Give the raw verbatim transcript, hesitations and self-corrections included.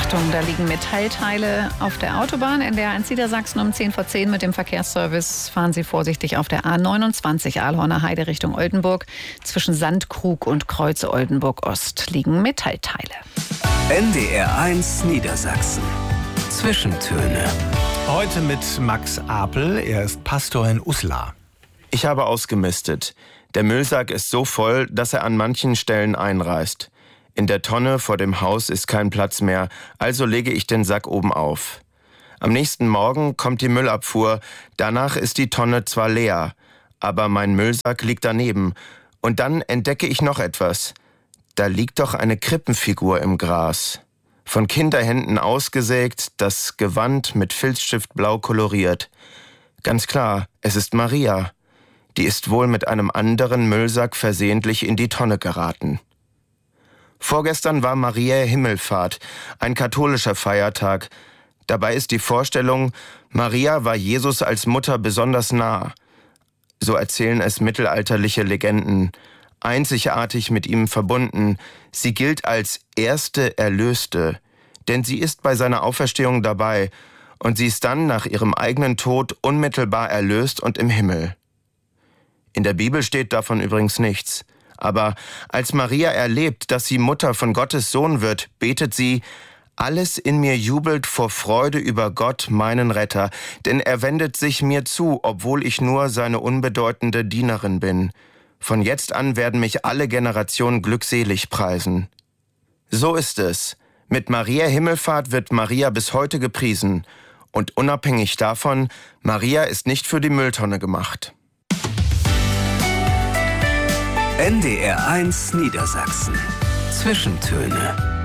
Achtung, da liegen Metallteile auf der Autobahn. N D R eins Niedersachsen um zehn vor zehn mit dem Verkehrsservice. Fahren Sie vorsichtig auf der A neunundzwanzig Ahlhorner Heide Richtung Oldenburg. Zwischen Sandkrug und Kreuz Oldenburg-Ost liegen Metallteile. N D R eins Niedersachsen. Zwischentöne. Heute mit Max Apel. Er ist Pastor in Uslar. Ich habe ausgemistet. Der Müllsack ist so voll, dass er an manchen Stellen einreißt. In der Tonne vor dem Haus ist kein Platz mehr, also lege ich den Sack oben auf. Am nächsten Morgen kommt die Müllabfuhr, danach ist die Tonne zwar leer, aber mein Müllsack liegt daneben. Und dann entdecke ich noch etwas. Da liegt doch eine Krippenfigur im Gras. Von Kinderhänden ausgesägt, das Gewand mit Filzstift blau koloriert. Ganz klar, es ist Maria. Die ist wohl mit einem anderen Müllsack versehentlich in die Tonne geraten. Vorgestern war Mariä Himmelfahrt, ein katholischer Feiertag. Dabei ist die Vorstellung, Maria war Jesus als Mutter besonders nah. So erzählen es mittelalterliche Legenden. Einzigartig mit ihm verbunden. Sie gilt als erste Erlöste, denn sie ist bei seiner Auferstehung dabei und sie ist dann nach ihrem eigenen Tod unmittelbar erlöst und im Himmel. In der Bibel steht davon übrigens nichts. Aber als Maria erlebt, dass sie Mutter von Gottes Sohn wird, betet sie: Alles in mir jubelt vor Freude über Gott, meinen Retter, denn er wendet sich mir zu, obwohl ich nur seine unbedeutende Dienerin bin. Von jetzt an werden mich alle Generationen glückselig preisen. So ist es. Mit Mariä Himmelfahrt wird Maria bis heute gepriesen. Und unabhängig davon, Maria ist nicht für die Mülltonne gemacht. N D R eins Niedersachsen. Zwischentöne.